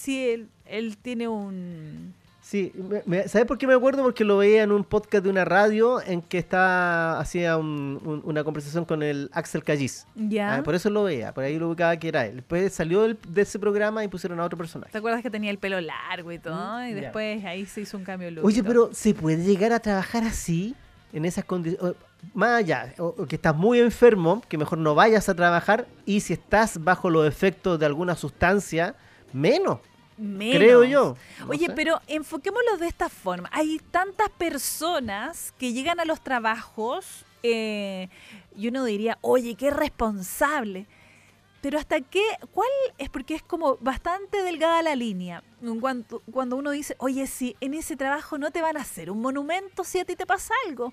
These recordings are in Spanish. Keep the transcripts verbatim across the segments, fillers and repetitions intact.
sí, él, él tiene un... Sí, me, me, ¿sabes por qué me acuerdo? Porque lo veía en un podcast de una radio en que estaba hacía un, un, una conversación con el Axel Callis. ¿Ya? Ah, por eso lo veía, por ahí lo ubicaba que era él. Después salió del, de ese programa y pusieron a otro personaje. ¿Te acuerdas que tenía el pelo largo y todo? Mm, y ya. después ahí se hizo un cambio de look. Oye, pero ¿se puede llegar a trabajar así? En esas condiciones, más allá, o, o que estás muy enfermo, que mejor no vayas a trabajar, y si estás bajo los efectos de alguna sustancia, menos. Menos. Creo yo. No Oye, sé. pero enfoquémoslo de esta forma. Hay tantas personas que llegan a los trabajos eh, y uno diría, oye, qué responsable. Pero hasta qué, ¿cuál es? Porque es como bastante delgada la línea. Cuando, cuando uno dice, oye, si en ese trabajo no te van a hacer un monumento si a ti te pasa algo.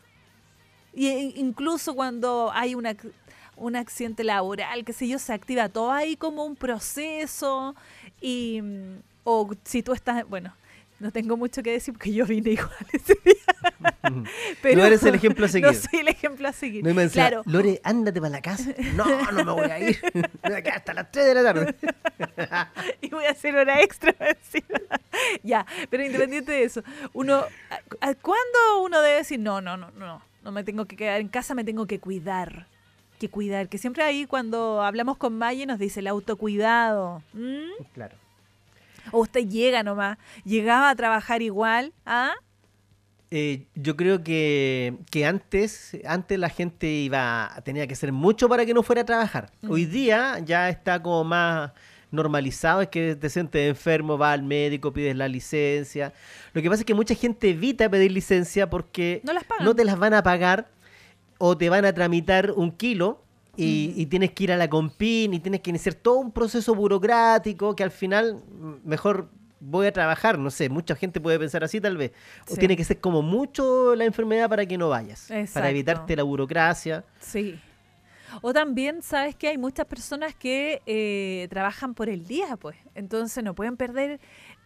Y incluso cuando hay una... un accidente laboral, qué sé yo, se activa todo ahí como un proceso y o si tú estás, bueno, no tengo mucho que decir porque yo vine igual ese día. Pero no eres el ejemplo a seguir. No soy el ejemplo a seguir. No me decía, claro. Lore, ándate para la casa. No, no me voy a ir. Me voy a quedar hasta las tres de la tarde. Y voy a hacer hora extra encima. Ya, pero independiente de eso, uno, ¿a, a ¿cuándo uno debe decir, no, no, no, no, no me tengo que quedar en casa, me tengo que cuidar? Que cuidar, que siempre ahí cuando hablamos con Maye nos dice el autocuidado. ¿Mm? Claro. O usted llega nomás, llegaba a trabajar igual, ¿ah? Eh, yo creo que, que antes, antes la gente iba tenía que hacer mucho para que no fuera a trabajar. Mm. Hoy día ya está como más normalizado, es que te sientes enfermo, vas al médico, pides la licencia. Lo que pasa es que mucha gente evita pedir licencia porque no, las pagan. no te las van a pagar o te van a tramitar un kilo y, mm. y tienes que ir a la Compin y tienes que iniciar todo un proceso burocrático que al final mejor voy a trabajar, no sé, mucha gente puede pensar así tal vez. Sí. O tiene que ser como mucho la enfermedad para que no vayas, exacto, para evitarte la burocracia. Sí. O también, ¿sabes qué? Hay muchas personas que eh, trabajan por el día, pues. Entonces no pueden perder...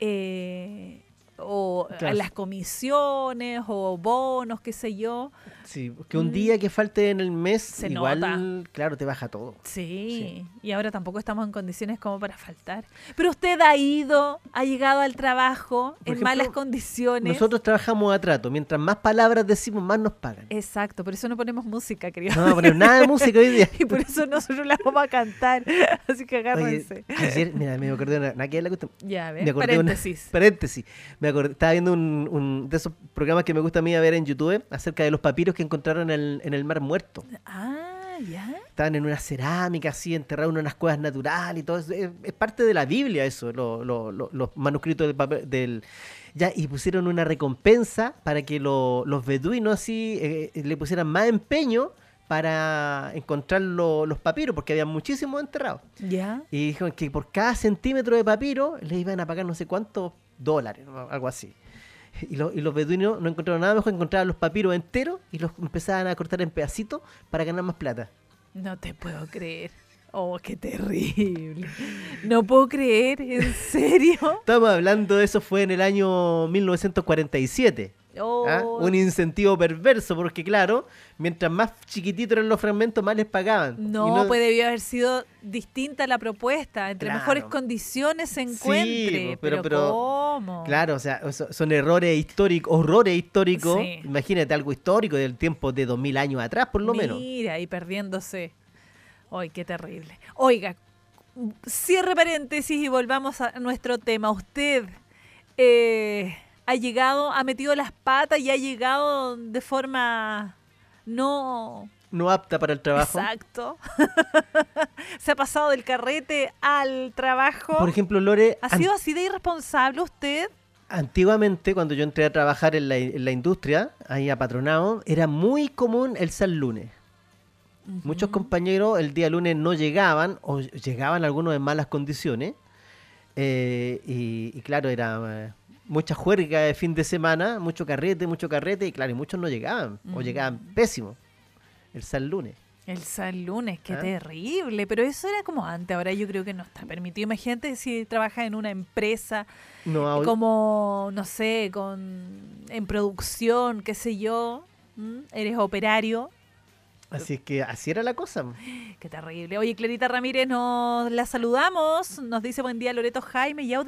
Eh, o claro. las comisiones o bonos, qué sé yo. Sí, porque un día que falte en el mes, se igual, nota. Claro, te baja todo. Sí, sí, y ahora tampoco estamos en condiciones como para faltar. Pero usted ha ido, ha llegado al trabajo Por en ejemplo, malas condiciones. Nosotros trabajamos a trato, mientras más palabras decimos, más nos pagan. Exacto, por eso no ponemos música, querido. No, no ponemos nada de música hoy día. Y por eso nosotros la vamos a cantar, así que agárrense. Oye, ayer, mira, me acordé de una que la cuestión. Ya, ¿ves? Paréntesis. Una, paréntesis. Me acordé, estaba viendo un, un de esos programas que me gusta a mí a ver en YouTube acerca de los papiros que encontraron en el, en el Mar Muerto. Ah, ya. Estaban en una cerámica así, enterrados en unas cuevas naturales y todo eso. Es, es parte de la Biblia eso, lo, lo, lo, los manuscritos del papel, del... Ya, y pusieron una recompensa para que lo, los beduinos así eh, le pusieran más empeño para encontrar lo, los papiros, porque había muchísimos enterrados. Ya. Y dijeron que por cada centímetro de papiro les iban a pagar no sé cuántos dólares, algo así. Y, lo, y los beduinos no encontraron nada mejor, encontraban los papiros enteros y los empezaban a cortar en pedacitos para ganar más plata. No te puedo creer. Oh, qué terrible. No puedo creer, ¿en serio? Estamos hablando de eso, fue en el año mil novecientos cuarenta y siete. Oh. ¿Ah? Un incentivo perverso, porque claro, mientras más chiquititos eran los fragmentos, más les pagaban. No, no... pues debió haber sido distinta la propuesta, entre claro. mejores condiciones se encuentre. Sí, pero, pero, pero ¿cómo? Claro, o sea, son errores históricos, horrores históricos. Sí. Imagínate algo histórico del tiempo de dos mil años atrás, por lo Mira, menos. Mira, y perdiéndose. ¡Ay, qué terrible! Oiga, cierre paréntesis y volvamos a nuestro tema. Usted... Eh, ha llegado, ha metido las patas y ha llegado de forma no... No apta para el trabajo. Exacto. Se ha pasado del carrete al trabajo. Por ejemplo, Lore... ¿Ha sido así de irresponsable usted? Antiguamente, cuando yo entré a trabajar en la, en la industria, ahí apatronado, era muy común el ser lunes. Uh-huh. Muchos compañeros el día lunes no llegaban, o llegaban algunos en malas condiciones. Eh, y, y claro, era... Eh, mucha juerga de fin de semana, mucho carrete, mucho carrete, y claro, y muchos no llegaban, mm. o llegaban pésimo. El San Lunes. El San Lunes, qué ¿Ah? terrible, pero eso era como antes, ahora yo creo que no está permitido. Imagínate si trabajas en una empresa, no, como, no sé, con en producción, qué sé yo, ¿m? Eres operario. Así es que así era la cosa. Qué terrible. Oye, Clarita Ramírez, nos la saludamos, nos dice buen día Loreto Jaime y audio.